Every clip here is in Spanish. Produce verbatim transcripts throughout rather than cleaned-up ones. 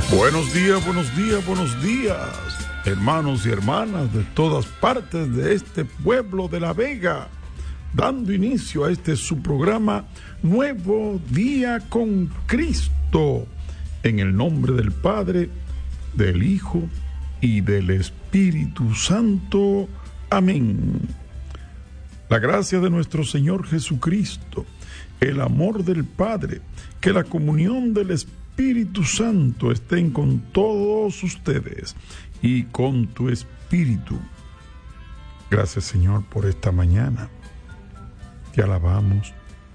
Buenos días, buenos días, buenos días, hermanos y hermanas de todas partes de este pueblo de La Vega, dando inicio a este su programa Nuevo Día con Cristo, en el nombre del Padre, del Hijo y del Espíritu Santo. Amén. La gracia de nuestro Señor Jesucristo, el amor del Padre, que la comunión del Espíritu Espíritu Santo estén con todos ustedes y con tu espíritu. Gracias, Señor, por esta mañana. Te alabamos,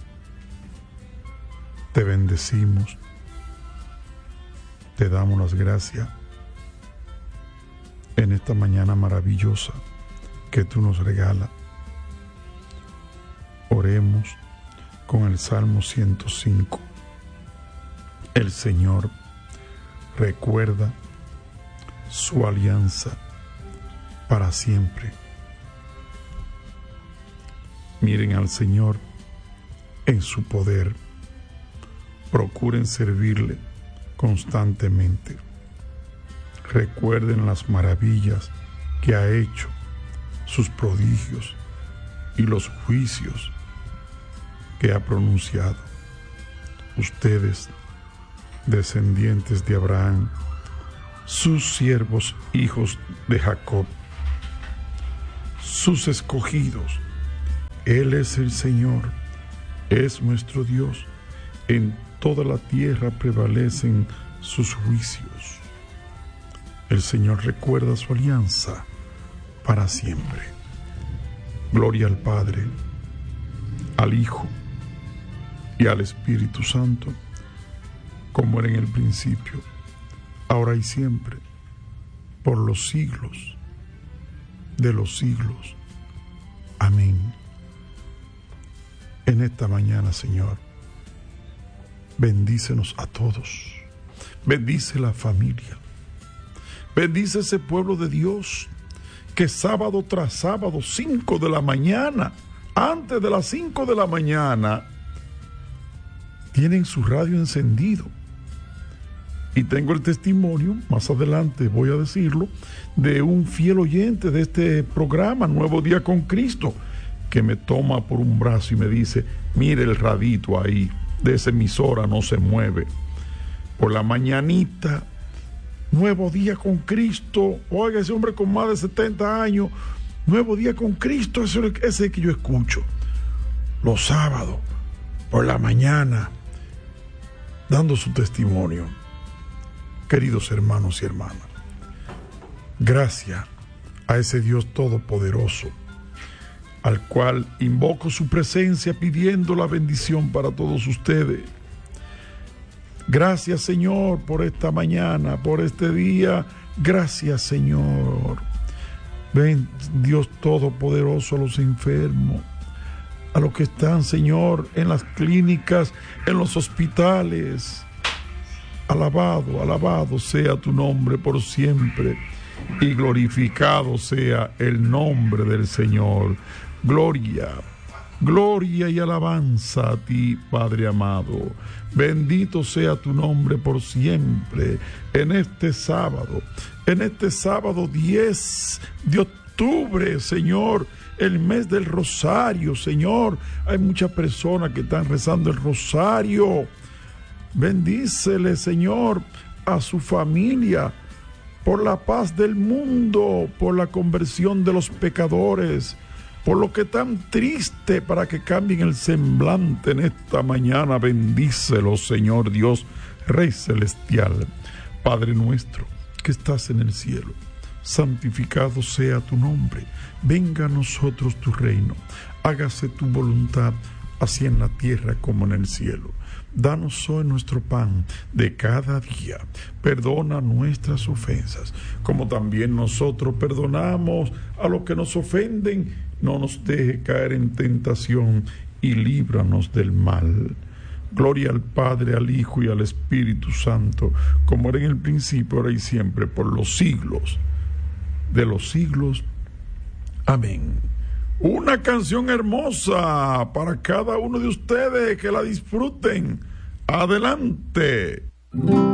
te bendecimos, te damos las gracias en esta mañana maravillosa que tú nos regalas. Oremos con el Salmo ciento cinco. El Señor recuerda su alianza para siempre. Miren al Señor en su poder. Procuren servirle constantemente. Recuerden las maravillas que ha hecho, sus prodigios y los juicios que ha pronunciado. Ustedes, descendientes de Abraham, sus siervos, hijos de Jacob, sus escogidos. Él es el Señor, es nuestro Dios. En toda la tierra prevalecen sus juicios. El Señor recuerda su alianza para siempre. Gloria al Padre, al Hijo y al Espíritu Santo, como era en el principio, ahora y siempre, por los siglos de los siglos. Amén. En esta mañana, Señor, bendícenos a todos. Bendice la familia. Bendice ese pueblo de Dios que sábado tras sábado, cinco de la mañana, antes de las cinco de la mañana, tienen su radio encendido. Y tengo el testimonio, más adelante voy a decirlo, de un fiel oyente de este programa, Nuevo Día con Cristo, que me toma por un brazo y me dice: mire el radito ahí, de esa emisora no se mueve. Por la mañanita, Nuevo Día con Cristo. Oiga, ese hombre con más de setenta años, Nuevo Día con Cristo, ese es el que yo escucho. Los sábados, por la mañana, dando su testimonio. Queridos hermanos y hermanas, gracias a ese Dios todopoderoso, al cual invoco su presencia pidiendo la bendición para todos ustedes. Gracias, Señor, por esta mañana, por este día. Gracias, Señor. Ven, Dios todopoderoso, a los enfermos, a los que están, Señor, en las clínicas, en los hospitales. Alabado, alabado sea tu nombre por siempre, y glorificado sea el nombre del Señor. Gloria, gloria y alabanza a ti, Padre amado. Bendito sea tu nombre por siempre. En este sábado, en este sábado diez de octubre, Señor, el mes del rosario, Señor. Hay muchas personas que están rezando el rosario. Bendícele, Señor, a su familia, por la paz del mundo, por la conversión de los pecadores, por lo que tan triste, para que cambien el semblante en esta mañana. Bendícelo, Señor Dios, Rey celestial. Padre nuestro, que estás en el cielo, santificado sea tu nombre. Venga a nosotros tu reino. Hágase tu voluntad, así en la tierra como en el cielo. Danos hoy nuestro pan de cada día. Perdona nuestras ofensas, como también nosotros perdonamos a los que nos ofenden. No nos deje caer en tentación y líbranos del mal. Gloria al Padre, al Hijo y al Espíritu Santo, como era en el principio, ahora y siempre, por los siglos de los siglos. Amén. Una canción hermosa para cada uno de ustedes, que la disfruten. Adelante.